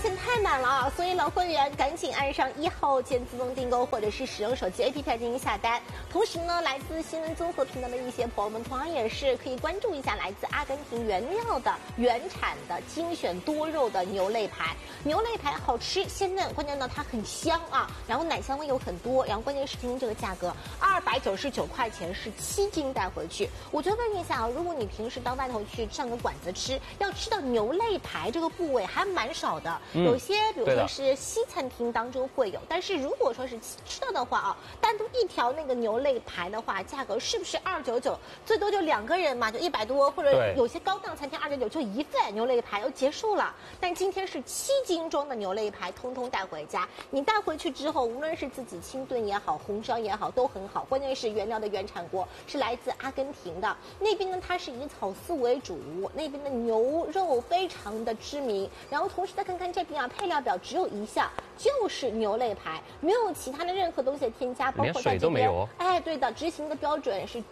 钱太满了啊，所以老会员赶紧按上1号键自动订购，或者是使用手机 APP 进行下单。同时呢，来自新闻综合频道的一些朋友们，同样也是可以关注一下来自阿根廷原料的原产的精选多肉的牛肋排。牛肋排好吃鲜嫩，关键呢它很香啊，然后奶香味又很多，然后关键是今天这个价格299块钱是7斤带回去。我就问一下啊，如果你平时到外头去上个馆子吃，要吃到牛肋排这个部位还蛮少的，有些比如说是西餐厅当中会有，但是如果说是吃到的话啊，单独一条那个牛肋排的话，价格是不是299？最多就2个人嘛，就100多，或者有些高档餐厅299就一份牛肋排就结束了。但今天是7斤装的牛肋排，通通带回家。你带回去之后，无论是自己清炖也好，红烧也好，都很好。关键是原料的原产国是来自阿根廷的，那边呢它是以草饲为主，那边的牛肉非常的知名。然后同时再看看这边啊，配料表只有一项，就是牛肋排，没有其他的任何东西的添加，包括在这边连水都没有。哎，对的，执行的标准是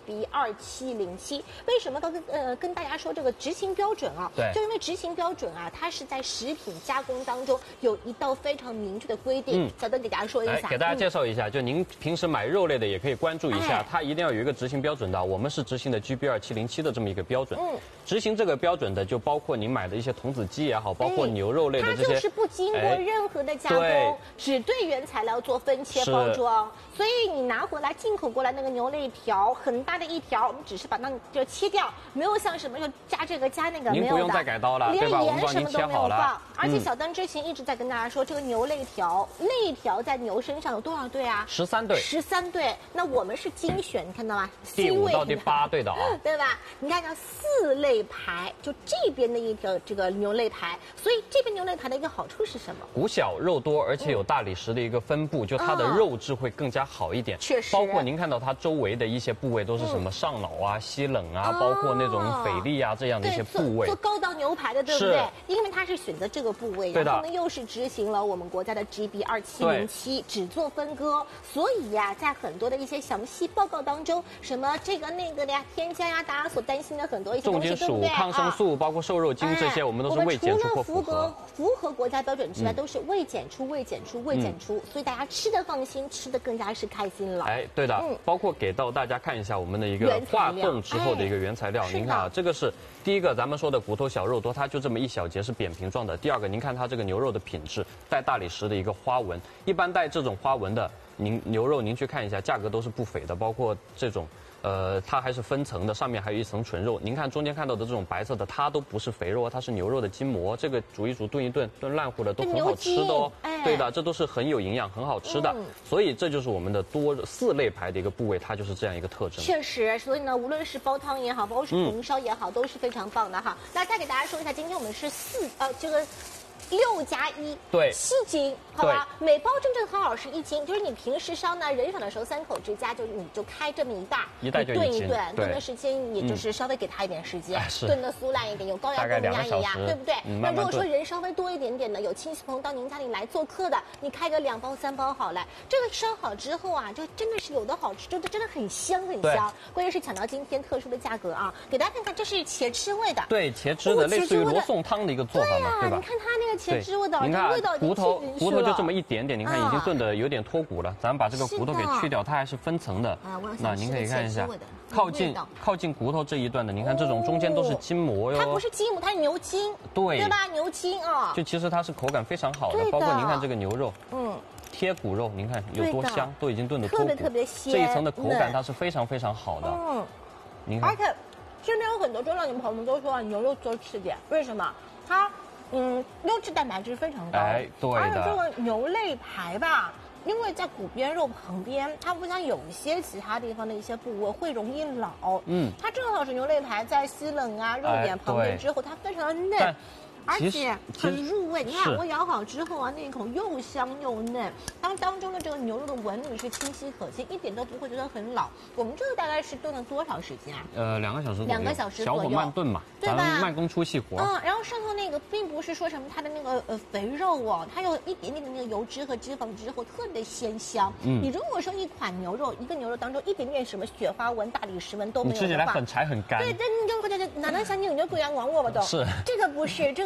GB2707。为什么跟大家说这个执行标准啊？对，就因为执行标准啊，它是在食品加工当中有一道非常明确的规定。小邓给大家说一下， 给大家介绍一下，就您平时买肉类的也可以关注一下，它一定要有一个执行标准的。我们是执行的 GB2707的这么一个标准。执行这个标准的就包括您买的一些童子鸡也好，包括牛肉类的这些， 它就是不经过任何的加工，只对原材料做分切包装。所以你拿回来进口过来那个牛肋条，很大的一条，我们只是把那就切掉，没有像什么就加这个加那个，没有的。 您不用再改刀了，对吧？ 连盐什么都没有放。而且小丹之前一直在跟大家说，这个牛肋条在牛身上有多少对啊？13对。13对。那我们是精选，你看到吗？ 第5到第8对的啊， 对吧？你看它4肋排，就这边的一条这个牛肋排，所以这边牛肋排的一个好处是什么？ 骨小肉多，而且有大理石的一个分布，就它的肉质会更加好一点。 确实。 包括您看到它周围的一些部位都是什么上脑啊、西冷啊，包括那种腓力啊这样的一些部位。 做高档牛排的，对不对？因为它是选择这个部位，然后呢又是执行了我们国家的 GB2707，只做分割，所以呀，在很多的一些详细报告当中，什么这个那个的呀，添加呀，大家所担心的很多一些东西，对不对？ 抗生素，包括瘦肉精这些，我们都是未检出或符合国家标准之外，都是未检出。所以大家吃的放心，吃的更加是开心了。 哎，对的，包括给到大家看一下我们的一个化冻之后的一个原材料。您看啊，这个是第一个，咱们说的骨头小肉多，它就这么一小节是扁平状的。第二个，您看它这个牛肉的品质，带大理石的一个花纹，一般带这种花纹的牛肉，您去看一下，价格都是不菲的，包括这种。它还是分层的，上面还有一层纯肉。您看中间看到的这种白色的，它都不是肥肉，它是牛肉的筋膜。这个煮一煮、炖一炖、炖烂糊的都很好吃的哦。对的，这都是很有营养、很好吃的。所以这就是我们的4肋排的一个部位，它就是这样一个特征。 确实，所以呢，无论是煲汤也好，包括是红烧也好，都是非常棒的哈。那再给大家说一下，今天我们是这个。6+1， 对 ，7斤，好吧，每包正正好是1斤，就是你平时烧呢，人少的时候3口之家，你就开这么一袋， 一袋就炖一炖，炖的时间也就是稍微给它一点时间，炖的酥烂一点，有高压锅压一压，对不对？那如果说人稍微多一点点的，有亲戚朋友到您家里来做客的，你开个2包3包好了，这个烧好之后啊，就真的是有的好吃，真的很香很香。关键是抢到今天特殊的价格啊，给大家看看，这是茄汁味的， 对，茄汁的，类似于罗宋汤的一个做法嘛，对吧？ 你看它那个茄汁味的， 您看骨头就这么一点点，您看已经炖的有点脱骨了，咱们把这个骨头给去掉，它还是分层的。那您可以看一下，靠近骨头这一段的，您看这种中间都是筋膜哟。 它不是筋膜，它是牛筋，对吧？牛筋啊， 就其实它是口感非常好的，包括您看这个牛肉，贴骨肉，您看有多香，都已经炖的脱骨， 特别鲜。 这一层的口感它是非常非常好的。您看， 而且现在有很多中老年朋友们都说牛肉多吃点，为什么？它优质蛋白质非常高， 对的。 而且这个牛肋排吧，因为在骨边肉旁边，它不像有一些其他地方的一些部位会容易老，它正好是牛肋排在西冷啊肉点旁边之后，它非常的嫩。而且很入味，你看我咬好之后啊，那一口又香又嫩，当中的这个牛肉的纹理是清晰可见，一点都不会觉得很老。我们这个大概是炖了多少时间啊 ？2个小时左右。2 个小时左右，小火慢炖嘛， 对吧？ 慢工出细活。 然后上头那个并不是说什么它的那个肥肉哦，它有一点点的那个油脂和脂肪之后特别鲜香。你如果说一个牛肉当中一点点什么雪花纹、大理石纹都没有的话， 吃起来很柴很干。 对，你就会觉得哪能像牛鬼羊往我吧都。 是。 这个不是，这个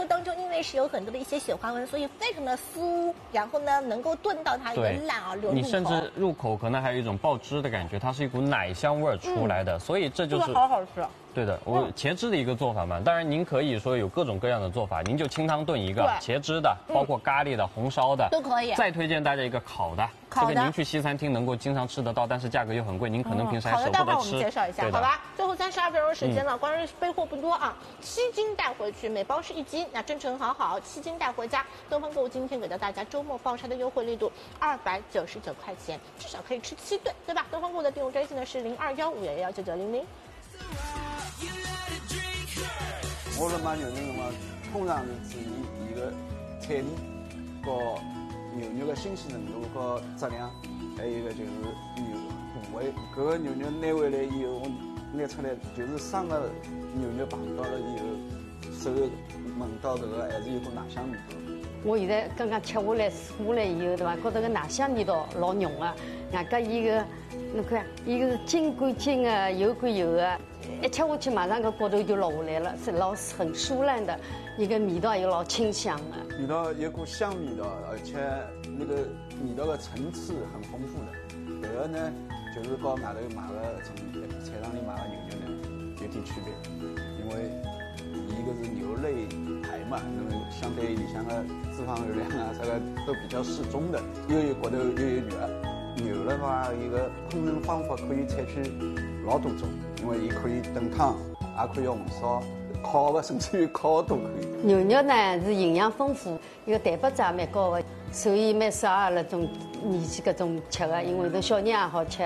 当中因为是有很多的一些雪花纹，所以非常的酥，然后呢能够炖到它原烂啊， 你甚至入口可能还有一种爆汁的感觉，它是一股奶香味儿出来的，所以这就是好好吃。 对的，我茄汁的一个做法嘛，当然您可以说有各种各样的做法，您就清汤炖一个茄汁的，包括咖喱的、红烧的都可以。 再推荐大家一个烤的，这个您去西餐厅能够经常吃得到，但是价格又很贵，您可能平时还舍不得吃。 好的，待会儿我们介绍一下，好吧？最后32分钟时间了，关于备货不多啊，7斤带回去，每包是1斤，那真诚好，7斤带回家。东方购物今天给到大家周末爆杀的优惠力度，299块钱，至少可以吃7顿，对吧？东方购物的订购专线呢是0215119900。 我们买牛肉的话，通常是注意一个产地和牛肉的新鲜程度和质量，还有一个就是牛部位。这个牛肉拿回来以后，我拿出来就是生的牛肉碰到了以后，手闻到这个还是有股奶香味道。 我现在刚刚吃下来以后，对吧？觉得个奶香味道老浓啊，外加伊个，侬看，伊个是筋归筋啊，油归油啊。一吃下去，马上个骨头就落下来了，是很酥烂的，一个味道又老清香的。 味道有股香味道，而且那个味道的层次很丰富的。这个呢，就是和外头买的从菜场里买的牛肉呢有点区别，因为一个是牛肋排嘛，那么相对里向的脂肪热量啊，这个都比较适中的，又有骨头又有肉。牛的话，一个烹饪方法可以采取老多种，因为也可以炖汤，也可以红烧、烤的，甚至于烤都可以。 牛肉呢是营养丰富，一个蛋白质也蛮高的，所以蛮适合那种年纪搿种吃的，因为这小人也好吃。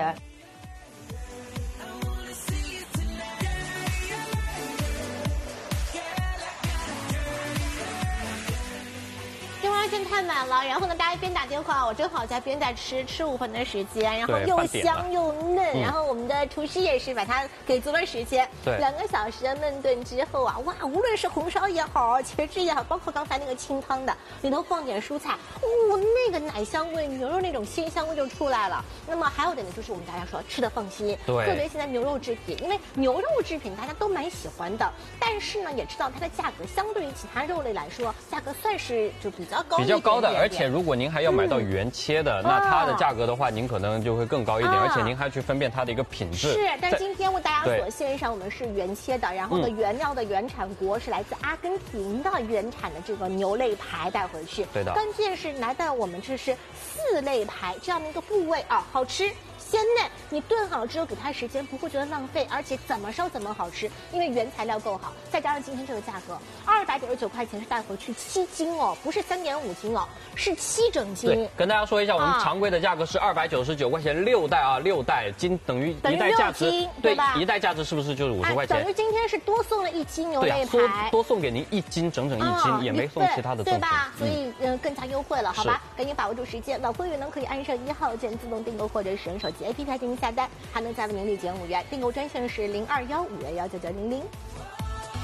太满了，然后呢，大家边打电话，我正好在边在吃5分的时间，然后又香又嫩，然后我们的厨师也是把它给足了时间，2个小时的焖炖之后啊，哇，无论是红烧也好，茄汁也好，包括刚才那个清汤的，里头放点蔬菜，那个奶香味、牛肉那种鲜香味就出来了。那么还有点呢，就是我们大家说吃的放心，特别现在牛肉制品，因为牛肉制品大家都蛮喜欢的，但是呢，也知道它的价格相对于其他肉类来说，价格算是就比较高。 比较高的，而且如果您还要买到原切的，那它的价格的话，您可能就会更高一点，而且您还去分辨它的一个品质。 是，但今天为大家所献上我们是原切的，然后呢，原料的原产国是来自阿根廷的原产的这个牛肋排带回去。 对的， 关键是来到我们这是4肋排这样的一个部位啊，好吃。鲜嫩，你炖好之后给它时间不会觉得浪费，而且怎么烧怎么好吃，因为原材料够好，再加上今天这个价格，299块钱是带回去7斤哦，不是3.5斤哦，是7整斤。 对，跟大家说一下，我们常规的价格是299块钱6袋啊，6袋斤等于一袋价值， 对吧？ 一袋价值是不是就是50块钱？ 等于今天是多送了1斤牛肋排， 多送给您1斤，整整1斤，也没送其他的赠品， 对吧？所以更加优惠了，好吧？赶紧把握住时间，老会员呢可以按上1号键自动订购或者使用手机 APP 进行下单，还能再为您立减5元。订购专线是0215119900。